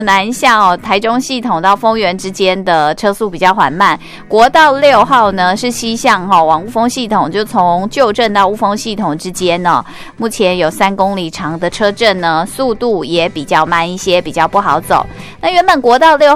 南下台中系统到丰原之间的车速比较缓慢。国道6号呢是西向往雾峰系统，就从旧镇到雾峰系统之间呢，目前有3公里长的车阵呢，速度也比较慢一些，比较不好走。那原本国道6